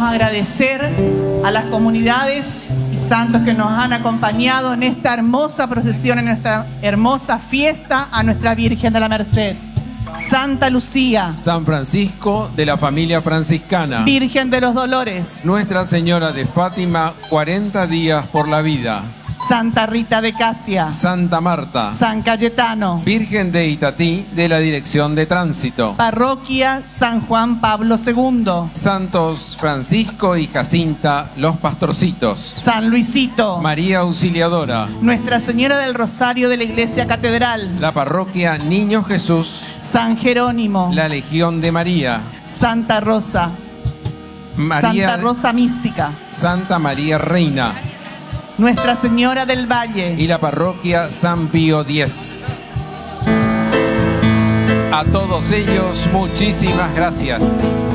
agradecer a las comunidades y santos que nos han acompañado en esta hermosa procesión, en esta hermosa fiesta a nuestra Virgen de la Merced. Santa Lucía, San Francisco de la familia franciscana, Virgen de los Dolores, Nuestra Señora de Fátima, 40 días por la vida, Santa Rita de Casia, Santa Marta, San Cayetano, Virgen de Itatí de la Dirección de Tránsito, Parroquia San Juan Pablo II, Santos Francisco y Jacinta, los pastorcitos, San Luisito, María Auxiliadora, Nuestra Señora del Rosario de la Iglesia Catedral, la Parroquia Niño Jesús, San Jerónimo, la Legión de María, Santa Rosa, María, Santa Rosa Mística, Santa María Reina Nuestra Señora del Valle y la Parroquia San Pío X. A todos ellos, muchísimas gracias.